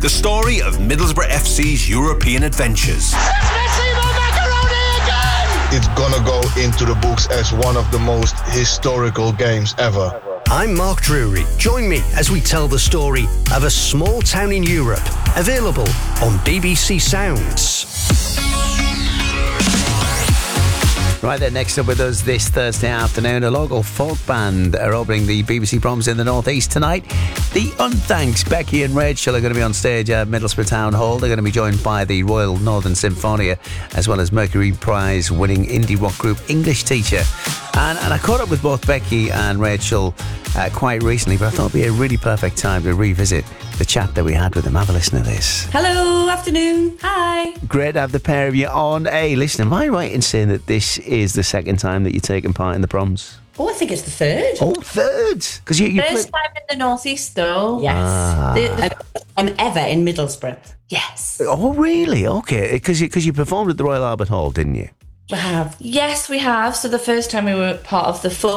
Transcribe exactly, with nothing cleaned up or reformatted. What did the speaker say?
the story of Middlesbrough F C's European adventures. It's gonna go into the books as one of the most historical games ever. I'm Mark Drury. Join me as we tell the story of a small town in Europe, available on B B C Sounds. Right there, next up with us this Thursday afternoon, a local folk band are opening the B B C Proms in the North East tonight. The Unthanks, Becky and Rachel, are going to be on stage at Middlesbrough Town Hall. They're going to be joined by the Royal Northern Symphonia, as well as Mercury Prize winning indie rock group English Teacher. And, and I caught up with both Becky and Rachel uh, quite recently, but I thought it'd be a really perfect time to revisit the chat that we had with them. Have a listen to this. Hello, afternoon. Hi. Great to have the pair of you on. Hey, listen, am I right in saying that this is the second time that you're taking part in the Proms? Oh, I think it's the third. Oh, third. Because you, you First play- time in the northeast, though. Yes. Ah. The, the, I'm ever in Middlesbrough. Yes. Oh, really? Okay. Because you, 'cause you performed at the Royal Albert Hall, didn't you? We have. Yes, we have. So the first time we were part of the full